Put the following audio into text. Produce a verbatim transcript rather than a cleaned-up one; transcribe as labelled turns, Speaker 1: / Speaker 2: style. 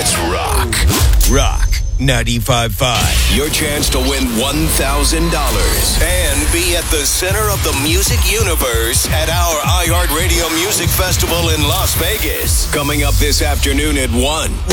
Speaker 1: Let's rock. Rock ninety-five point five. Your chance to win one thousand dollars and be at the center of the music universe at our iHeartRadio Music Festival in Las Vegas. Coming up this afternoon at one.